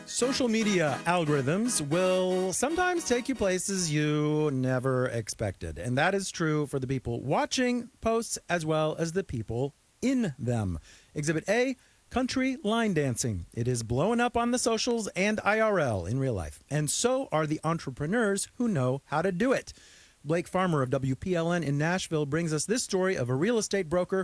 Social media algorithms will sometimes take you places you never expected. And that is true for the people watching posts as well as the people in them. Exhibit A, country line dancing. It is blowing up on the socials and IRL in real life. And so are the entrepreneurs who know how to do it. Blake Farmer of WPLN in Nashville brings us this story of a real estate broker